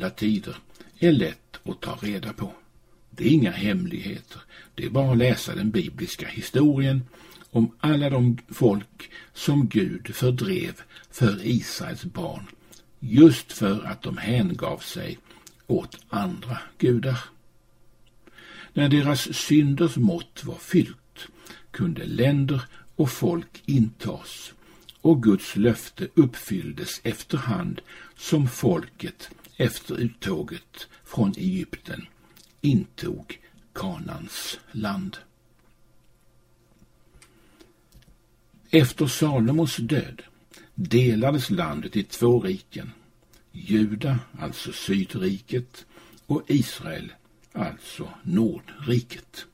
gamla tider är lätt att ta reda på. Det är inga hemligheter, det är bara att läsa den bibliska historien om alla de folk som Gud fördrev för Israels barn, just för att de hängav sig åt andra gudar. När deras synders mått var fyllt kunde länder och folk intas, och Guds löfte uppfylldes efterhand som folket efter uttåget från Egypten intog Kanans land. Efter Salomos död delades landet i 2 riken, Juda, alltså Sydriket, och Israel, alltså Nordriket.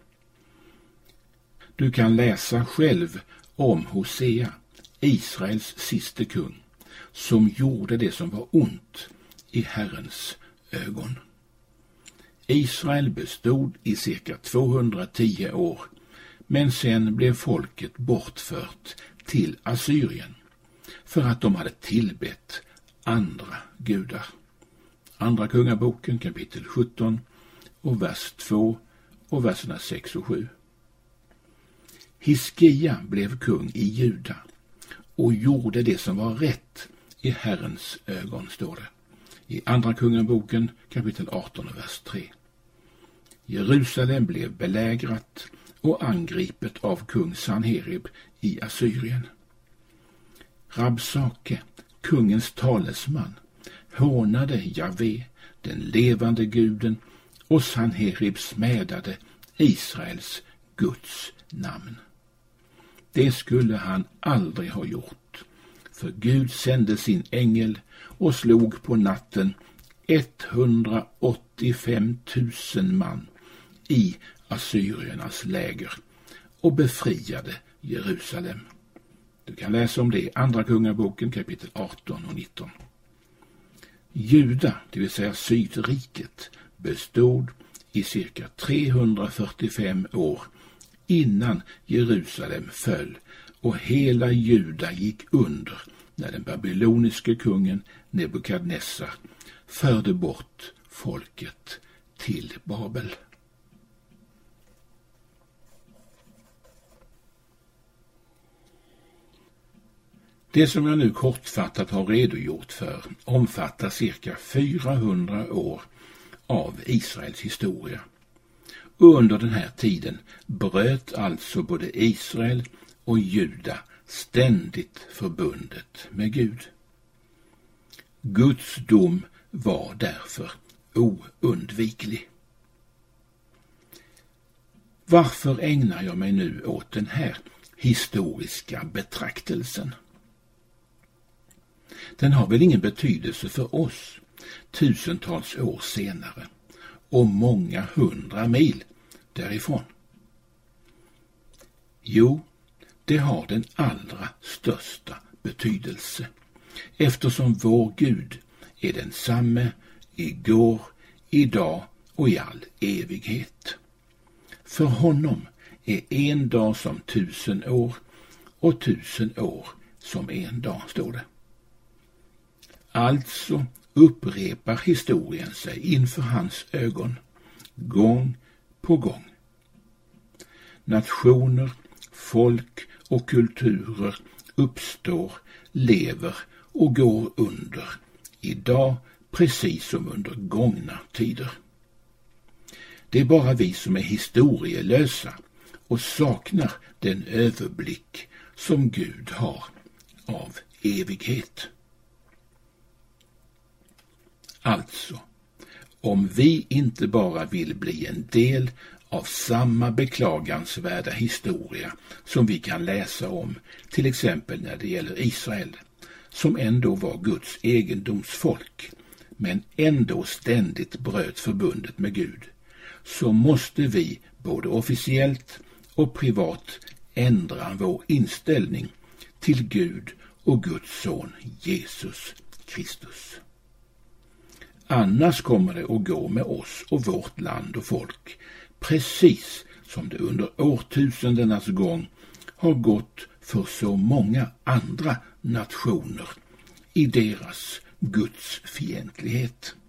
Du kan läsa själv om Hosea, Israels siste kung, som gjorde det som var ont i Herrens ögon. Israel bestod i cirka 210 år, men sen blev folket bortfört till Assyrien för att de hade tillbett andra gudar. Andra kungaboken kapitel 17 och vers 2 och verserna 6 och 7. Hiskia blev kung i Juda och gjorde det som var rätt i Herrens ögon, står det i andra kungaboken kapitel 18 och vers 3. Jerusalem blev belägrat och angripet av kung Sanherib i Assyrien. Rabsake, kungens talesman, hånade Javé, den levande guden, och Sanherib smädade Israels Guds namn. Det skulle han aldrig ha gjort, för Gud sände sin ängel och slog på natten 185 000 man i assyriernas läger och befriade Jerusalem. Du kan läsa om det i andra kungaboken kapitel 18 och 19. Juda, det vill säga Sydriket, bestod i cirka 345 år innan Jerusalem föll och hela Juda gick under när den babyloniske kungen Nebukadnessar förde bort folket till Babel. Det som jag nu kortfattat har redogjort för omfattar cirka 400 år av Israels historia. Och under den här tiden bröt alltså både Israel och Juda ständigt förbundet med Gud. Guds dom var därför oundviklig. Varför ägnar jag mig nu åt den här historiska betraktelsen? Den har väl ingen betydelse för oss tusentals år senare och många 100 mil därifrån. Jo, det har den allra största betydelse, eftersom vår Gud är densamme igår, idag och i all evighet. För honom är en dag som 1000 år och 1000 år som en dag, står det. Alltså upprepar historien sig inför hans ögon, gång på gång. Nationer, folk och kulturer uppstår, lever och går under, idag precis som under gångna tider. Det är bara vi som är historielösa och saknar den överblick som Gud har av evighet. Alltså, om vi inte bara vill bli en del av samma beklagansvärda historia som vi kan läsa om, till exempel när det gäller Israel, som ändå var Guds egendomsfolk, men ändå ständigt bröt förbundet med Gud, så måste vi både officiellt och privat ändra vår inställning till Gud och Guds son Jesus Kristus. Annars kommer det att gå med oss och vårt land och folk, precis som det under årtusendenas gång har gått för så många andra nationer i deras gudsfientlighet.